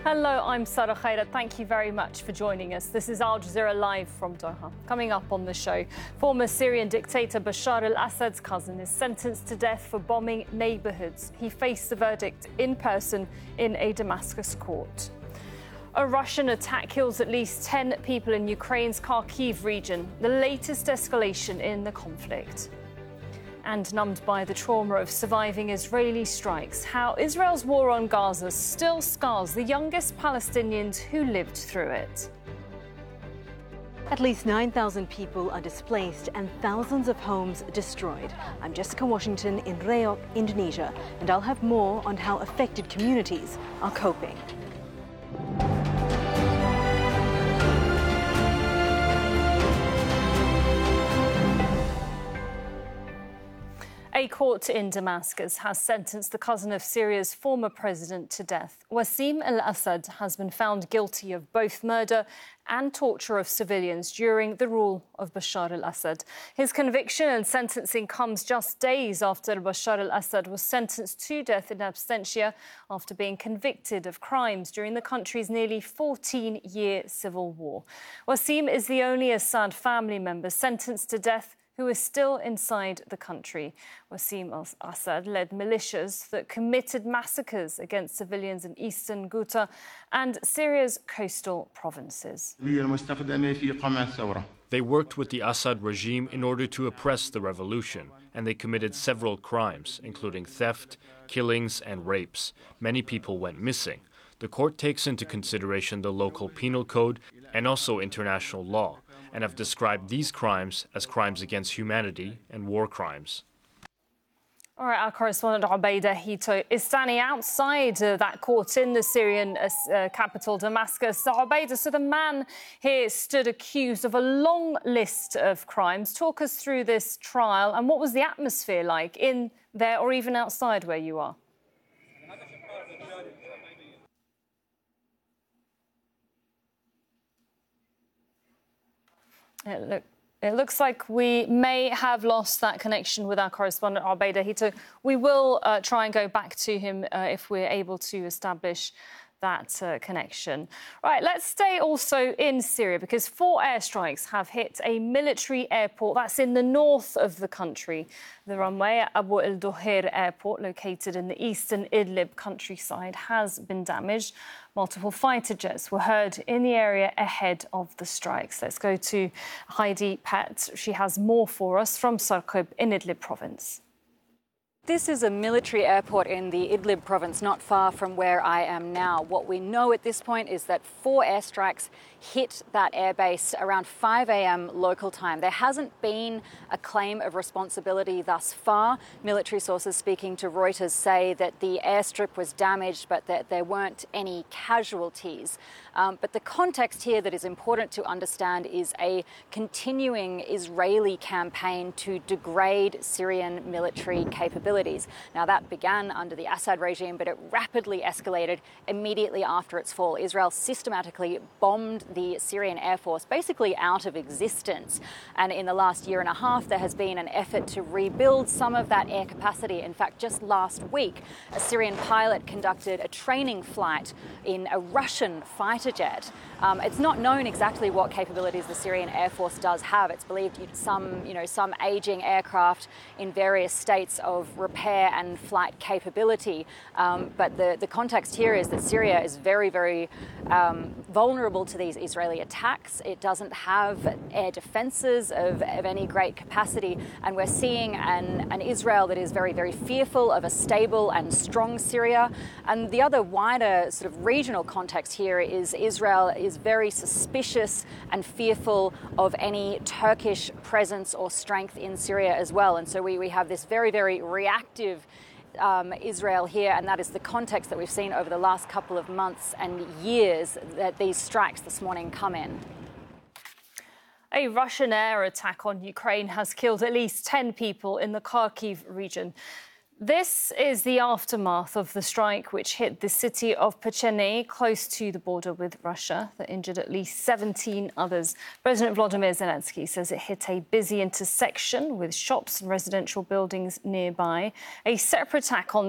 Hello, I'm Sarah Khaira. Thank you very much for joining us. This is Al Jazeera Live from Doha. Coming up on the show, former Syrian dictator Bashar al-Assad's cousin is sentenced to death for bombing neighbourhoods. He faced the verdict in person in a Damascus court. A Russian attack kills at least 10 people in Ukraine's Kharkiv region, the latest escalation in the conflict. And numbed by the trauma of surviving Israeli strikes, how Israel's war on Gaza still scars the youngest Palestinians who lived through it. At least 9,000 people are displaced and thousands of homes destroyed. I'm Jessica Washington in Reyok, Indonesia, and I'll have more on how affected communities are coping. A court in Damascus has sentenced the cousin of Syria's former president to death. Wassim al-Assad has been found guilty of both murder and torture of civilians during the rule of Bashar al-Assad. His conviction and sentencing comes just days after Bashar al-Assad was sentenced to death in absentia after being convicted of crimes during the country's nearly 14-year civil war. Wassim is the only Assad family member sentenced to death who is still inside the country. Wassim al-Assad led militias that committed massacres against civilians in eastern Ghouta and Syria's coastal provinces. They worked with the Assad regime in order to oppress the revolution, and they committed several crimes, including theft, killings, and rapes. Many people went missing. The court takes into consideration the local penal code and also international law, and have described these crimes as crimes against humanity and war crimes. All right, our correspondent Obaida Hito is standing outside that court in the Syrian capital, Damascus. Obaida, so the man here stood accused of a long list of crimes. Talk us through this trial and what was the atmosphere like in there or even outside where you are? It looks like we may have lost that connection with our correspondent, Obaida Hito. We will try and go back to him if we're able to establish that connection. Right, let's stay also in Syria because 4 airstrikes have hit a military airport that's in the north of the country. The runway at Abu el-Duhair airport, located in the eastern Idlib countryside, has been damaged. Multiple fighter jets were heard in the area ahead of the strikes. Let's go to Heidi Pett. She has more for us from Sarkib in Idlib province. This is a military airport in the Idlib province, not far from where I am now. What we know at this point is that 4 airstrikes hit that airbase around 5 a.m. local time. There hasn't been a claim of responsibility thus far. Military sources speaking to Reuters say that the airstrip was damaged, but that there weren't any casualties. But the context here that is important to understand is a continuing Israeli campaign to degrade Syrian military capabilities. Now, that began under the Assad regime, but it rapidly escalated immediately after its fall. Israel systematically bombed the Syrian Air Force basically out of existence. And in the last year and a half, there has been an effort to rebuild some of that air capacity. In fact, just last week, a Syrian pilot conducted a training flight in a Russian fighter jet. It's not known exactly what capabilities the Syrian Air Force does have. It's believed some aging aircraft in various states of repair and flight capability. But the context here is that Syria is very, very vulnerable to these Israeli attacks. It doesn't have air defenses of any great capacity. And we're seeing an Israel that is very, very fearful of a stable and strong Syria. And the other wider sort of regional context here is Israel is very suspicious and fearful of any Turkish presence or strength in Syria as well. And so we have this very, very reactive Israel here, and that is the context that we've seen over the last couple of months and years that these strikes this morning come in. A Russian air attack on Ukraine has killed at least 10 people in the Kharkiv region. This is the aftermath of the strike which hit the city of Pechene, close to the border with Russia, that injured at least 17 others. President Volodymyr Zelensky says it hit a busy intersection with shops and residential buildings nearby. A separate attack on